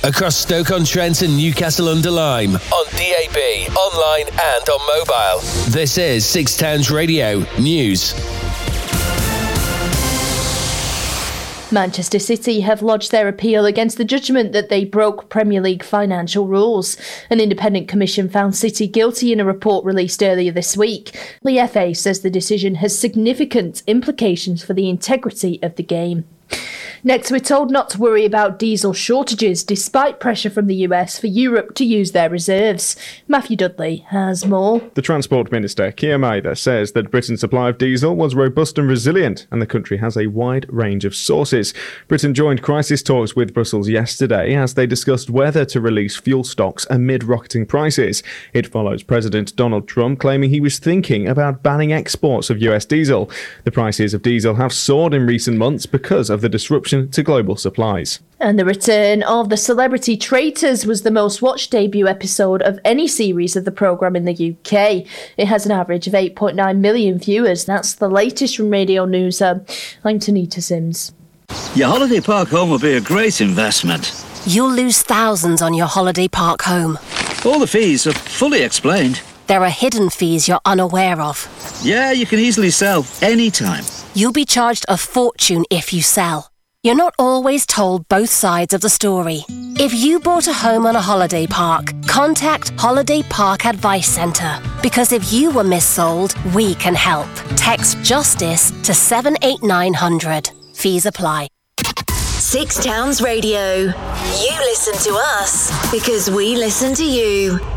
across Stoke-on-Trent and Newcastle-under-Lyme, on DAB, online and on mobile. This is Six Towns Radio News. Manchester City have lodged their appeal against the judgment that they broke Premier League financial rules. An independent commission found City guilty in a report released earlier this week. The FA says the decision has significant implications for the integrity of the game. Next, we're told not to worry about diesel shortages despite pressure from the US for Europe to use their reserves. Matthew Dudley has more. The Transport Minister, Keir Mather, says that Britain's supply of diesel was robust and resilient, and the country has a wide range of sources. Britain joined crisis talks with Brussels yesterday as they discussed whether to release fuel stocks amid rocketing prices. It follows President Donald Trump claiming he was thinking about banning exports of US diesel. The prices of diesel have soared in recent months because of the disruption to global supplies. And the return of The Celebrity Traitors was the most watched debut episode of any series of the programme in the UK. It has an average of 8.9 million viewers. That's the latest from Radio News. I'm Tanita Sims. Your holiday park home will be a great investment. You'll lose thousands on your holiday park home. All the fees are fully explained. There are hidden fees you're unaware of. Yeah, you can easily sell anytime. You'll be charged a fortune if you sell. You're not always told both sides of the story. If you bought a home on a holiday park, contact Holiday Park Advice Centre. Because if you were missold, we can help. Text JUSTICE to 78900. Fees apply. Six Towns Radio. You listen to us because we listen to you.